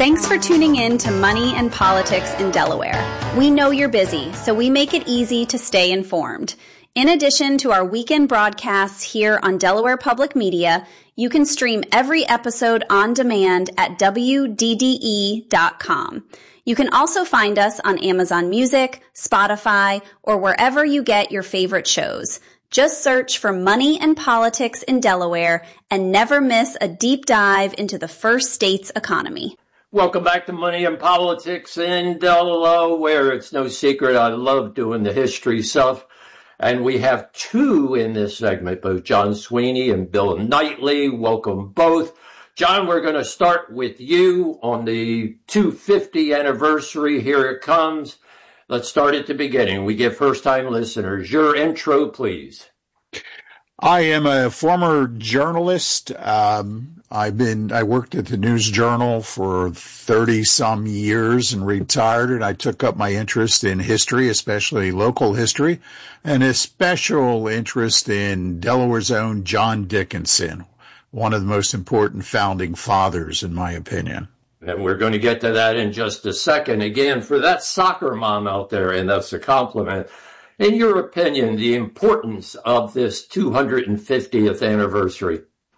Thanks for tuning in to Money and Politics in Delaware. We know you're busy, so we make it easy to stay informed. In addition to our weekend broadcasts here on Delaware Public Media, you can stream every episode on demand at WDDE.com. You can also find us on Amazon Music, Spotify, or wherever you get your favorite shows. Just search for Money and Politics in Delaware and never miss a deep dive into the first state's economy. Welcome back to Money and Politics in Delaware. It's no secret I love doing the history stuff. And we have two in this segment, both John Sweeney and Bill Knightley. Welcome both. John, we're going to start with you on the 250 anniversary. Here it comes. Let's start at the beginning. We give first-time listeners your intro, please. I am a former journalist. I worked at the News Journal for 30-some years and retired, and I took up my interest in history, especially local history, and a special interest in Delaware's own John Dickinson, one of the most important founding fathers, in my opinion. And we're going to get to that in just a second. Again, for that soccer mom out there, and that's a compliment, in your opinion, the importance of this 250th anniversary?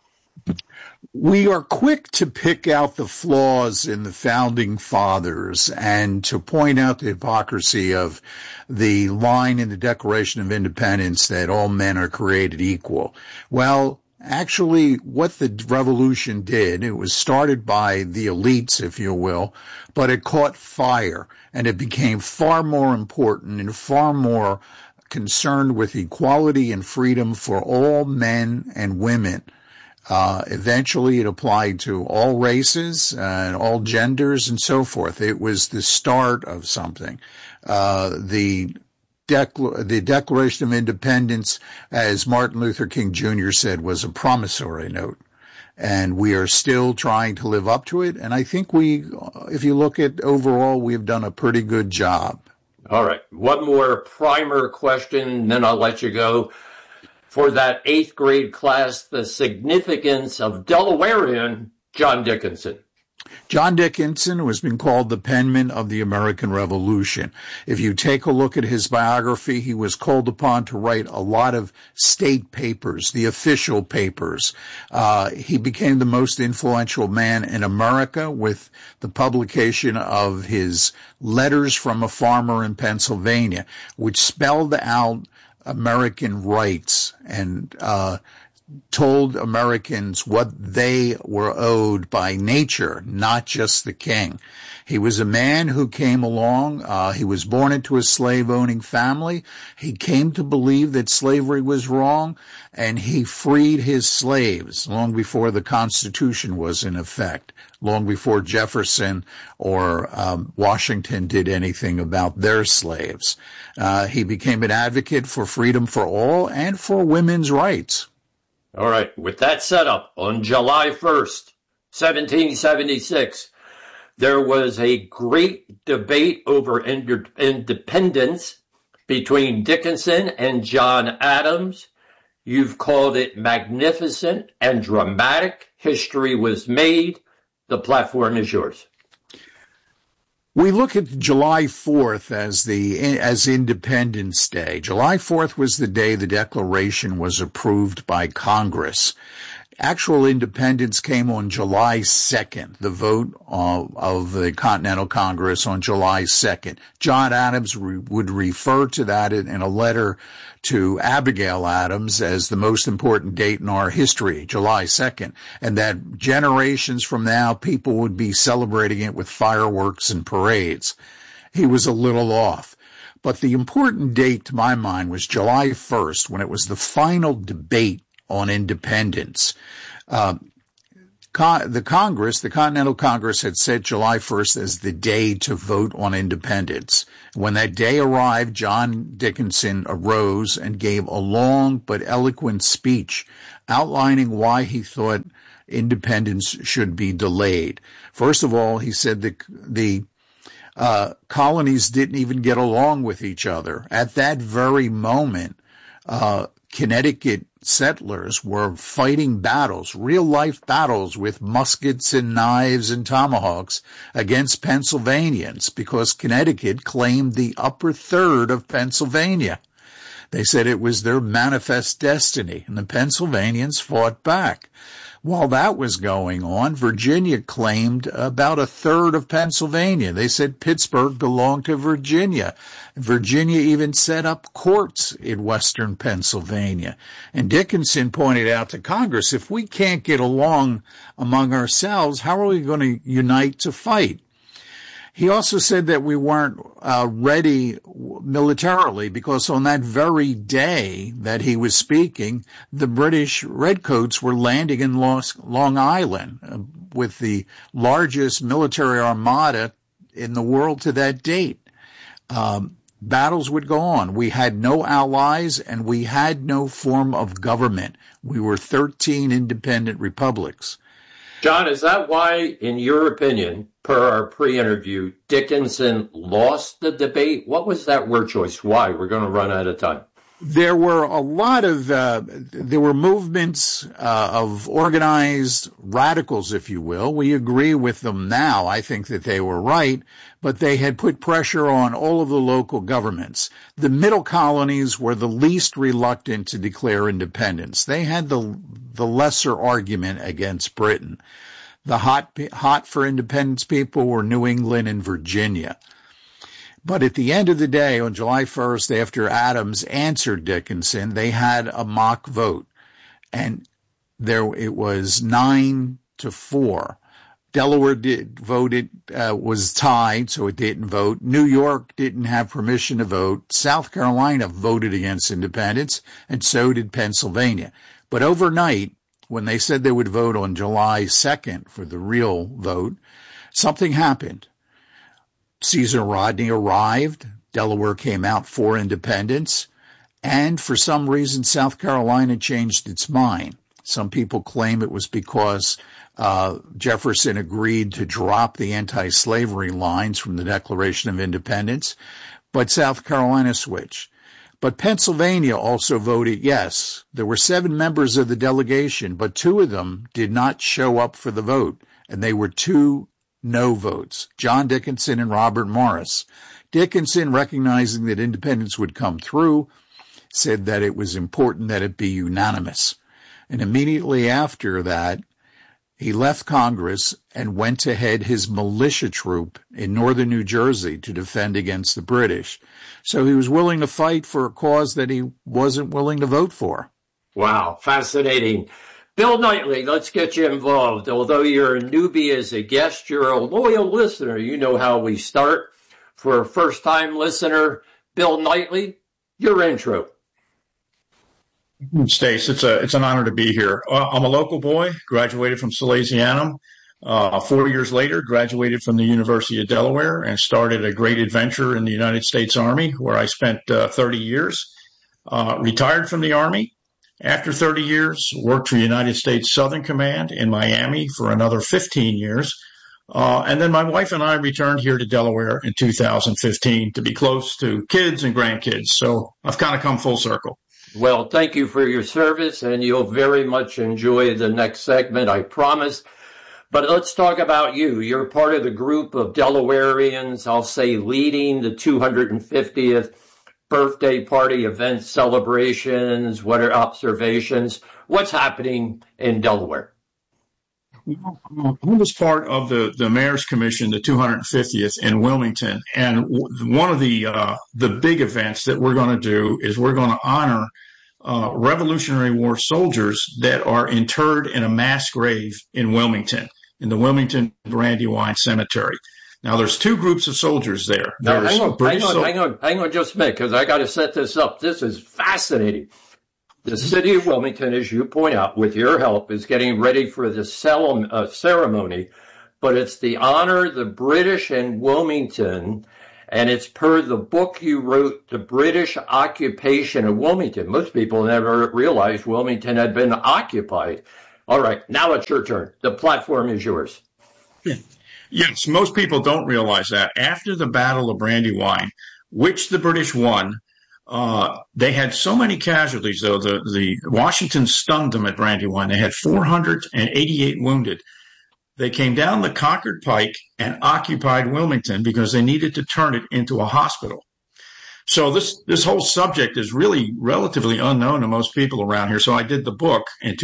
We are quick to pick out the flaws in the founding fathers and to point out the hypocrisy of the line in the Declaration of Independence that all men are created equal. Well, actually, what the revolution did, it was started by the elites, if you will, but it caught fire and it became far more important and far more concerned with equality and freedom for all men and women. Eventually, it applied to all races and all genders and so forth. It was the start of something. The Declaration of Independence, as Martin Luther King Jr. said, was a promissory note. And we are still trying to live up to it. And I think if you look at overall, we have done a pretty good job. All right. One more primer question, then I'll let you go. For that 8th grade class, the significance of Delawarean John Dickinson. John Dickinson has been called the penman of the American Revolution. If you take a look at his biography, he was called upon to write a lot of state papers, the official papers. He became the most influential man in America with the publication of his Letters from a Farmer in Pennsylvania, which spelled out American rights and told Americans what they were owed by nature, not just the king. He was a man who came along. He was born into a slave-owning family. He came to believe that slavery was wrong, and he freed his slaves long before the Constitution was in effect, long before Jefferson or Washington did anything about their slaves. He became an advocate for freedom for all and for women's rights. All right. With that set up, on July 1st, 1776, there was a great debate over independence between Dickinson and John Adams. You've called it magnificent and dramatic. History was made. The platform is yours. We look at July 4th as Independence Day. July 4th was the day the Declaration was approved by Congress. Actual independence came on July 2nd, the vote of the Continental Congress on July 2nd. John Adams would refer to that in a letter to Abigail Adams as the most important date in our history, July 2nd, and that generations from now people would be celebrating it with fireworks and parades. He was a little off. But the important date to my mind was July 1st, when it was the final debate on independence. The Continental Congress had set July 1st as the day to vote on independence. When that day arrived, John Dickinson arose and gave a long but eloquent speech outlining why he thought independence should be delayed. First of all, he said the colonies didn't even get along with each other. At that very moment, Connecticut settlers were fighting battles, real-life battles with muskets and knives and tomahawks against Pennsylvanians because Connecticut claimed the upper third of Pennsylvania. They said it was their manifest destiny, and the Pennsylvanians fought back. While that was going on, Virginia claimed about a third of Pennsylvania. They said Pittsburgh belonged to Virginia. Virginia even set up courts in western Pennsylvania. And Dickinson pointed out to Congress, if we can't get along among ourselves, how are we going to unite to fight? He also said that we weren't ready militarily because on that very day that he was speaking, the British Redcoats were landing in Long Island with the largest military armada in the world to that date. Battles would go on. We had no allies and we had no form of government. We were 13 independent republics. John, is that why, in your opinion, per our pre-interview, Dickinson lost the debate? What was that word choice? Why? We're going to run out of time. There were a lot of, there were movements of organized radicals, if you will. We agree with them now. I think that they were right, but they had put pressure on all of the local governments. The middle colonies were the least reluctant to declare independence. They had the lesser argument against Britain. The hot for independence people were New England and Virginia. But at the end of the day, on July 1st, after Adams answered Dickinson, they had a mock vote. And it was 9-4. Delaware was tied, so it didn't vote. New York didn't have permission to vote. South Carolina voted against independence, and so did Pennsylvania. But overnight, when they said they would vote on July 2nd for the real vote, something happened. Caesar Rodney arrived. Delaware came out for independence. And for some reason, South Carolina changed its mind. Some people claim it was because Jefferson agreed to drop the anti-slavery lines from the Declaration of Independence. But South Carolina switched. But Pennsylvania also voted yes. There were 7 members of the delegation, but 2 of them did not show up for the vote. And they were 2 no votes, John Dickinson and Robert Morris. Dickinson, recognizing that independence would come through, said that it was important that it be unanimous. And immediately after that, he left Congress and went to head his militia troop in northern New Jersey to defend against the British. So he was willing to fight for a cause that he wasn't willing to vote for. Wow, fascinating. Bill Knightley, let's get you involved. Although you're a newbie as a guest, you're a loyal listener. You know how we start. For a first-time listener, Bill Knightley, your intro. Stace, it's an honor to be here. I'm a local boy, graduated from Salesianum. 4 years later, graduated from the University of Delaware and started a great adventure in the United States Army, where I spent 30 years. Retired from the Army. After 30 years, worked for United States Southern Command in Miami for another 15 years. And then my wife and I returned here to Delaware in 2015 to be close to kids and grandkids. So I've kind of come full circle. Well, thank you for your service, and you'll very much enjoy the next segment, I promise. But let's talk about you. You're part of the group of Delawareans, I'll say, leading the 250th birthday party events, celebrations, what are observations? What's happening in Delaware? I was part of the Mayor's Commission, the 250th in Wilmington, and one of the big events that we're going to do is we're going to honor Revolutionary War soldiers that are interred in a mass grave in Wilmington, in the Wilmington Brandywine Cemetery. Now, there's 2 groups of soldiers there. Now, hang on just a minute, because I got to set this up. This is fascinating. The city of Wilmington, as you point out, with your help, is getting ready for the ceremony, but it's to honor the British in Wilmington, and it's per the book you wrote, The British Occupation of Wilmington. Most people never realized Wilmington had been occupied. All right, now it's your turn. The platform is yours. Yeah. Yes, most people don't realize that. After the Battle of Brandywine, which the British won, They had so many casualties, though. The Washington stunned them at Brandywine. They had 488 wounded. They came down the Concord Pike and occupied Wilmington because they needed to turn it into a hospital. So this whole subject is really relatively unknown to most people around here. So I did the book in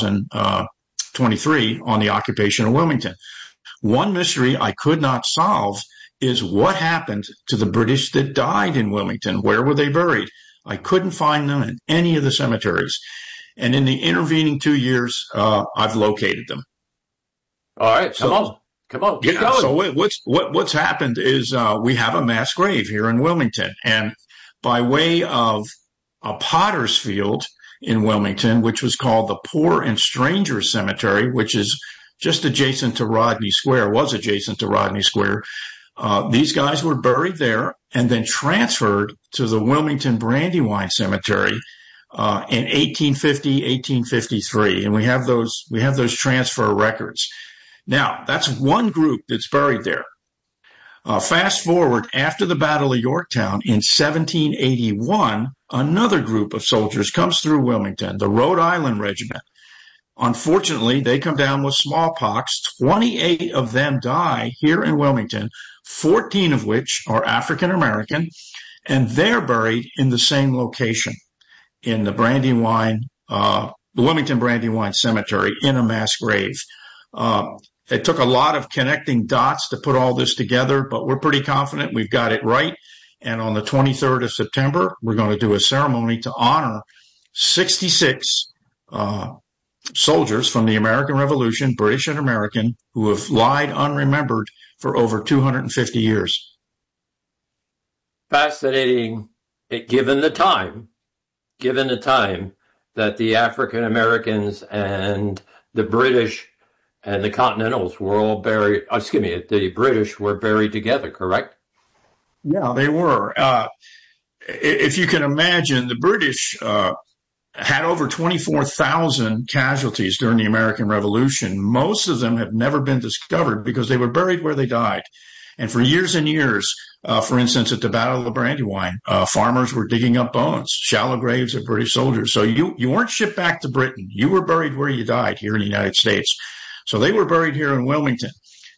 2023 on the occupation of Wilmington. One mystery I could not solve is what happened to the British that died in Wilmington. Where were they buried? I couldn't find them in any of the cemeteries. And in the intervening 2 years, I've located them. All right, come on. Keep going. So what's happened is we have a mass grave here in Wilmington, and by way of a potter's field in Wilmington, which was called the Poor and Strangers Cemetery, which is just adjacent to Rodney Square, was adjacent to Rodney Square. These guys were buried there and then transferred to the Wilmington Brandywine Cemetery in 1850, 1853, and we have those transfer records. Now, that's one group that's buried there. Fast forward, after the Battle of Yorktown in 1781, another group of soldiers comes through Wilmington, the Rhode Island Regiment. Unfortunately, they come down with smallpox. 28 of them die here in Wilmington, 14 of which are African American, and they're buried in the same location, in the Wilmington Brandywine Cemetery, in a mass grave. It took a lot of connecting dots to put all this together, but we're pretty confident we've got it right. And on the 23rd of September, we're going to do a ceremony to honor 66 soldiers from the American Revolution, British and American, who have lied unremembered for over 250 years. Fascinating, given the time that the African Americans and the British and the Continentals were all buried, the British were buried together, correct? Yeah, they were. If you can imagine, the British had over 24,000 casualties during the American Revolution. Most of them have never been discovered because they were buried where they died. And for years and years, for instance, at the Battle of Brandywine, farmers were digging up bones, shallow graves of British soldiers. So you weren't shipped back to Britain. You were buried where you died here in the United States. So they were buried here in Wilmington.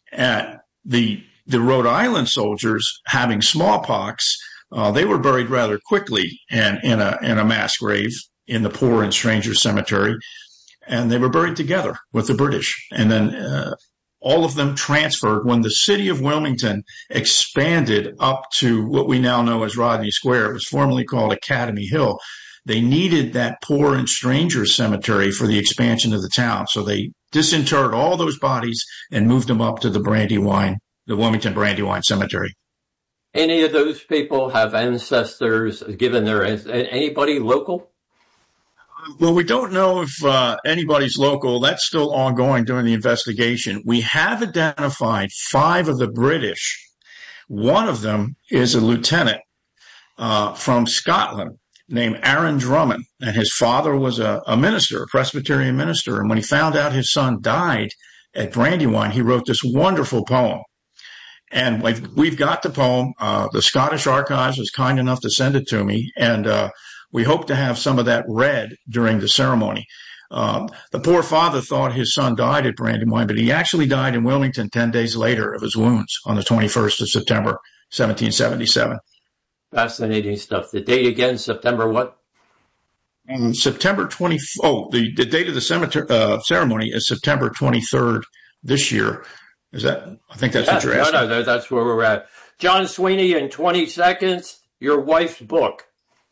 The Rhode Island soldiers, having smallpox, they were buried rather quickly and in a mass grave in the Poor and Strangers Cemetery. And they were buried together with the British. And then all of them transferred when the city of Wilmington expanded up to what we now know as Rodney Square. It was formerly called Academy Hill. They needed that Poor and Strangers Cemetery for the expansion of the town. So they disinterred all those bodies and moved them up to the Wilmington Brandywine Cemetery. Any of those people have ancestors, given their, anybody local? Well, we don't know if anybody's local. That's still ongoing during the investigation. We have identified 5 of the British. One of them is a lieutenant from Scotland named Aaron Drummond, and his father was a minister, a Presbyterian minister. And when he found out his son died at Brandywine, he wrote this wonderful poem. And we've got the poem. The Scottish Archives was kind enough to send it to me, and we hope to have some of that read during the ceremony. The poor father thought his son died at Brandywine, but he actually died in Wilmington 10 days later of his wounds on the 21st of September, 1777. Fascinating stuff. The date again, September what? September 20. Oh, the date of the ceremony is September 23rd this year. Is that? I think that's what you're asking. No, that's where we're at. John Sweeney, in 20 seconds, your wife's book.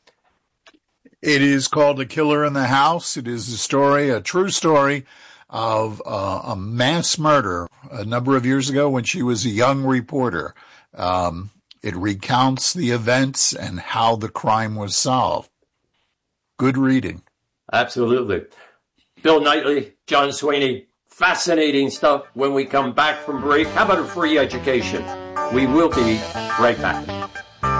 It is called A Killer in the House. It is a true story of a mass murder a number of years ago when she was a young reporter. It recounts the events and how the crime was solved. Good reading. Absolutely. Bill Knightley, John Sweeney, fascinating stuff. When we come back from break, how about a free education? We will be right back.